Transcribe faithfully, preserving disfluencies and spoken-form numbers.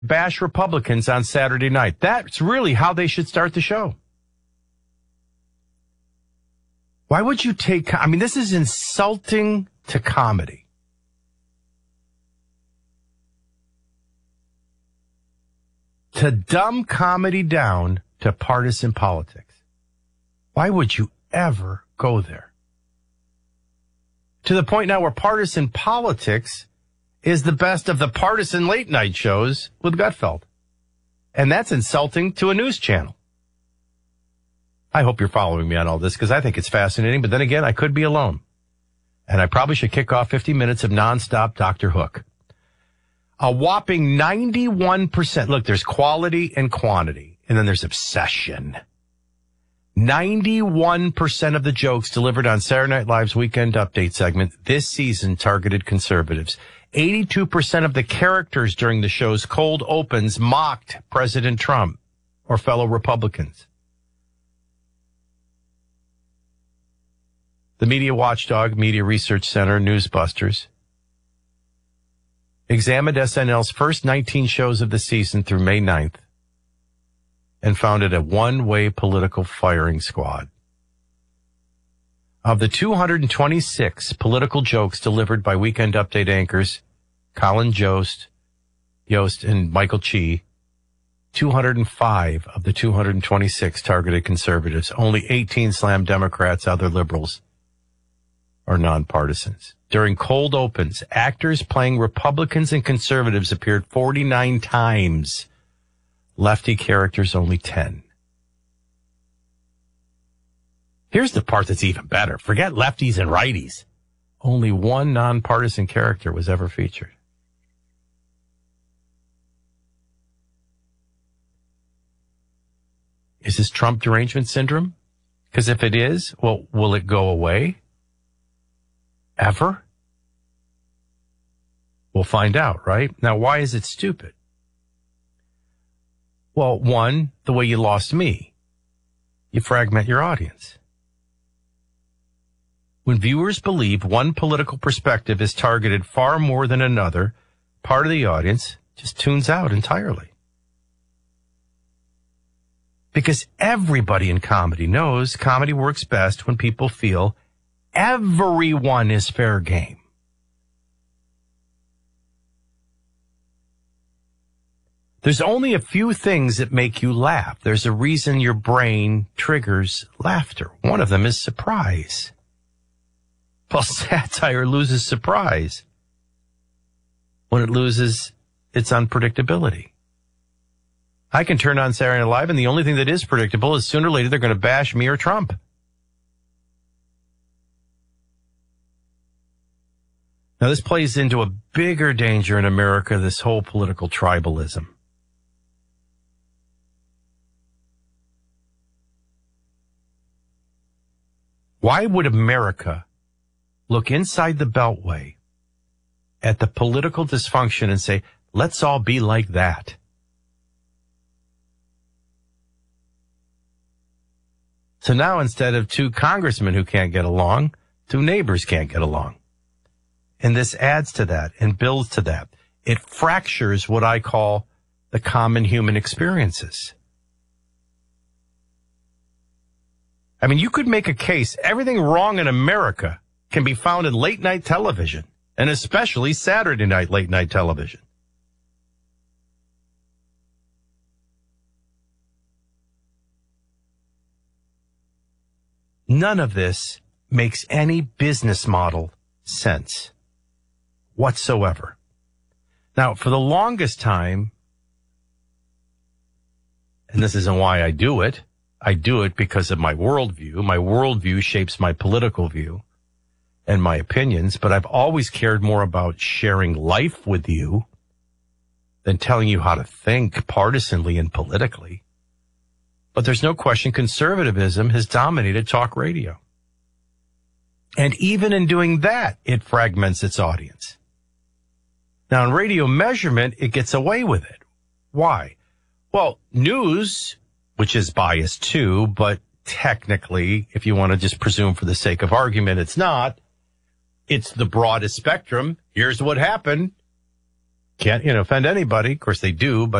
bash Republicans on Saturday night. That's really how they should start the show. Why would you take, I mean, this is insulting to comedy. To dumb comedy down to partisan politics. Why would you ever go there? To the point now where partisan politics is the best of the partisan late night shows with Gutfeld. And that's insulting to a news channel. I hope you're following me on all this because I think it's fascinating. But then again, I could be alone. And I probably should kick off fifty minutes of nonstop Doctor Hook. A whopping ninety-one percent. Look, there's quality and quantity. And then there's obsession. ninety-one percent of the jokes delivered on Saturday Night Live's Weekend Update segment this season targeted conservatives. eighty-two percent of the characters during the show's cold opens mocked President Trump or fellow Republicans. The media watchdog, Media Research Center, Newsbusters, examined S N L's first nineteen shows of the season through May ninth and found it a one-way political firing squad. Of the two hundred twenty-six political jokes delivered by Weekend Update anchors Colin Jost, Yost, and Michael Chi, two hundred five of the two hundred twenty-six targeted conservatives. Only eighteen slammed Democrats, other liberals, or nonpartisans. During cold opens, actors playing Republicans and conservatives appeared forty-nine times. Lefty characters only ten. Here's the part that's even better. Forget lefties and righties. Only one nonpartisan character was ever featured. Is this Trump derangement syndrome? Because if it is, well, will it go away? Ever? We'll find out, right? Now, why is it stupid? Well, one, the way you lost me. You fragment your audience. When viewers believe one political perspective is targeted far more than another, part of the audience just tunes out entirely. Because everybody in comedy knows comedy works best when people feel everyone is fair game. There's only a few things that make you laugh. There's a reason your brain triggers laughter. One of them is surprise. Well, satire loses surprise when it loses its unpredictability. I can turn on Saturday Night Live, and the only thing that is predictable is sooner or later they're going to bash me or Trump. Now, this plays into a bigger danger in America, this whole political tribalism. Why would America look inside the Beltway at the political dysfunction and say, let's all be like that? So now instead of two congressmen who can't get along, two neighbors can't get along. And this adds to that and builds to that. It fractures what I call the common human experiences. I mean, you could make a case, everything wrong in America can be found in late night television, and especially Saturday night late night television. None of this makes any business model sense whatsoever. Now, for the longest time, and this isn't why I do it, I do it because of my worldview. My worldview shapes my political view and my opinions, but I've always cared more about sharing life with you than telling you how to think partisanly and politically. But there's no question conservatism has dominated talk radio. And even in doing that, it fragments its audience. Now, in radio measurement, it gets away with it. Why? Well, news, which is biased too, but technically, if you want to just presume for the sake of argument, it's not. It's the broadest spectrum. Here's what happened. can't, you know, offend anybody. Of course they do, but